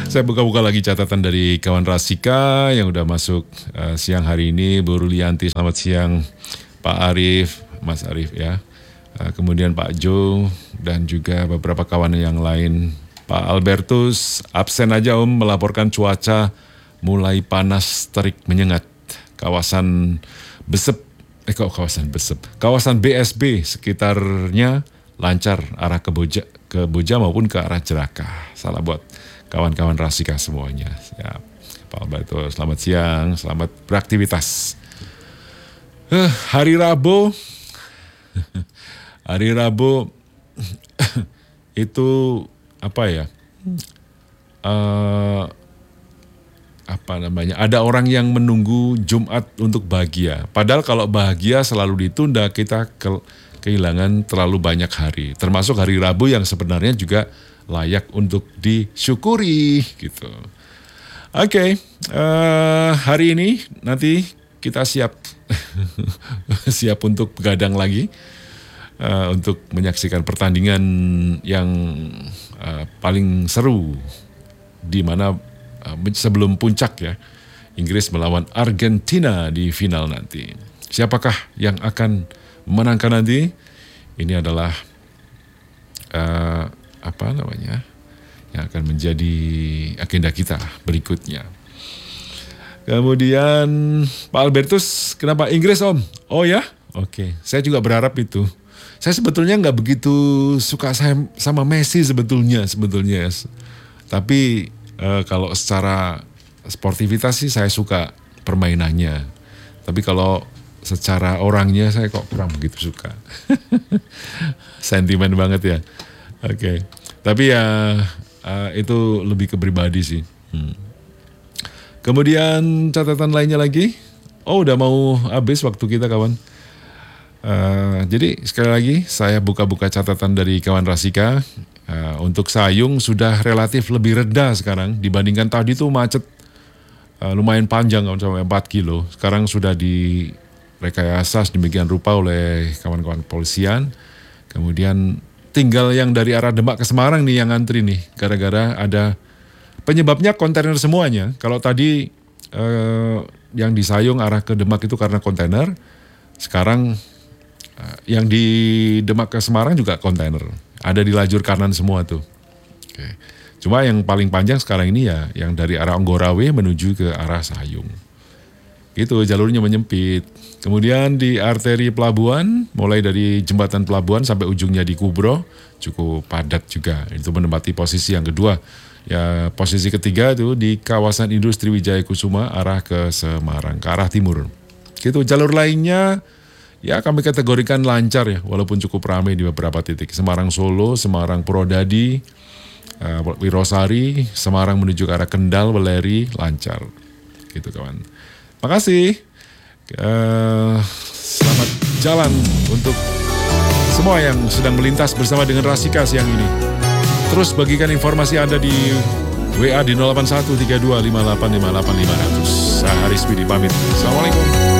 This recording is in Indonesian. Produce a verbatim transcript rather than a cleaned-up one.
Saya buka-buka lagi catatan dari kawan Rasika yang udah masuk uh, siang hari ini. Bu Rulianti, selamat siang. Pak Arif, Mas Arif ya. Uh, kemudian Pak Jo dan juga beberapa kawan yang lain. Pak Albertus absen aja Om, melaporkan cuaca mulai panas terik menyengat. Kawasan Besep, eh kok kawasan Besep, kawasan B S B sekitarnya lancar arah ke Boja, ke Boja maupun ke arah Jerakah. Salah buat kawan-kawan Rasika semuanya. Siap. Pak Albertus, selamat siang, selamat beraktivitas. Uh, hari Rabu, hari Rabu itu apa ya? Uh, apa namanya, ada orang yang menunggu Jumat untuk bahagia. Padahal kalau bahagia selalu ditunda, kita ke, kehilangan terlalu banyak hari. Termasuk hari Rabu yang sebenarnya juga layak untuk disyukuri gitu. Oke, okay, uh, hari ini nanti kita siap siap untuk begadang lagi uh, untuk menyaksikan pertandingan yang uh, paling seru di mana sebelum puncak ya, Inggris melawan Argentina di final nanti. Siapakah yang akan memenangkan nanti? Ini adalah uh, apa namanya, yang akan menjadi agenda kita berikutnya. Kemudian Pak Albertus, kenapa Inggris Om? Oh ya, oke. Okay. Saya juga berharap itu. Saya sebetulnya nggak begitu suka sama Messi sebetulnya, sebetulnya. Tapi Uh, kalau secara sportivitas sih saya suka permainannya. Tapi kalau secara orangnya saya kok kurang begitu suka. Sentimen banget ya. Oke. Okay. Tapi ya uh, itu lebih ke pribadi sih. Hmm. Kemudian catatan lainnya lagi. Oh udah mau habis waktu kita kawan. Uh, jadi sekali lagi saya buka-buka catatan dari kawan Rasika. Uh, untuk Sayung sudah relatif lebih rendah sekarang dibandingkan tadi tuh macet uh, lumayan panjang sampai empat kilo. Sekarang sudah direkayasa demikian rupa oleh kawan-kawan kepolisian. Kemudian tinggal yang dari arah Demak ke Semarang nih yang ngantri nih, gara-gara ada penyebabnya kontainer semuanya. Kalau tadi uh, yang di Sayung arah ke Demak itu karena kontainer, sekarang uh, yang di Demak ke Semarang juga kontainer. Ada di lajur kanan semua tuh. Oke. Cuma yang paling panjang sekarang ini ya yang dari arah Anggorawe menuju ke arah Sayung. Gitu, jalurnya menyempit. Kemudian di arteri pelabuhan, mulai dari jembatan pelabuhan sampai ujungnya di Kubro, cukup padat juga. Itu menempati posisi yang kedua. Ya, posisi ketiga itu di kawasan industri Wijaya Kusuma arah ke Semarang, ke arah timur. Gitu, jalur lainnya ya kami kategorikan lancar ya, walaupun cukup ramai di beberapa titik. Semarang Solo, Semarang Purwodadi, uh, Wirosari, Semarang menuju ke arah Kendal, Weleri, lancar. Gitu kawan. Makasih. Uh, selamat jalan untuk semua yang sedang melintas bersama dengan Rasika siang ini. Terus bagikan informasi Anda di W A di nol delapan satu tiga dua lima delapan lima delapan lima nol nol. Saya Haris Widi pamit. Assalamualaikum.